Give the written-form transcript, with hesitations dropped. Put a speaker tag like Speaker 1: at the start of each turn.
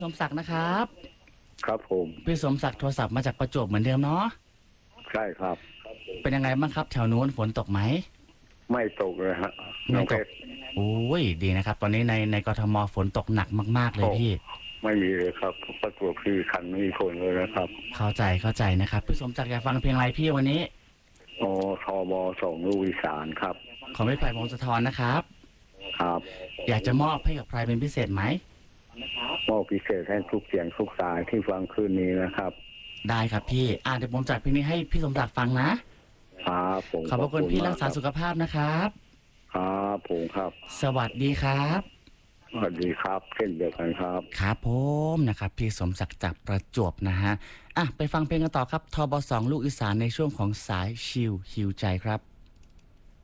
Speaker 1: สมศักดิ์นะครับ
Speaker 2: ครับผม
Speaker 1: พี่สมศักดิ์โทรศัพท์มาจากประจวบเหมือนเดิมเนาะ
Speaker 2: ใช่ครับ
Speaker 1: เป็นยังไงบ้างครับแถวนู้นฝนตกไหม
Speaker 2: ไม่ตกเลยฮะน้
Speaker 1: ไม่
Speaker 2: องเพ
Speaker 1: ตก
Speaker 2: ชร
Speaker 1: โอ้ยดีนะครับตอนนี้ในกทมฝนตกหนักมากๆเลย
Speaker 2: โอ้
Speaker 1: พี่
Speaker 2: ไม่มีเลยครับประจวบคีรีขันธ์ไม่มีคนเลยนะครับ
Speaker 1: เข้าใจนะครับพี่สมศักดิ์อยากฟังเพลงอะไรพี่วันนี้
Speaker 2: โอ้ทบส่งลูกอีสานครับ
Speaker 1: ของพี่ไผ่พงศธรนะครับ
Speaker 2: ครับ
Speaker 1: อยากจะมอบให้กับใครเป็นพิเศษไหม
Speaker 2: มอบพิเศษให้ทุกเสียงทุกสายที่ฟังคืนนี้นะครับ
Speaker 1: ได้ครับพี่เดี๋ยวผมจัดเพลงนี้ให้พี่สมศักดิ์ฟังนะครับ
Speaker 2: ผม
Speaker 1: ขอบพระคุณพี่รักษาสุ
Speaker 2: ข
Speaker 1: ขภาพนะครับ
Speaker 2: ครับผมครับ
Speaker 1: สวัสดีครับ
Speaker 2: สวัสดีครับเช่นเดียวกันครับ
Speaker 1: ครับผมนะครับพี่สมศักดิ์จากประจวบนะฮะไปฟังเพลงกันต่อครับทบ2ลูกอีสานในช่วงของสายชิลฮิวใจครับ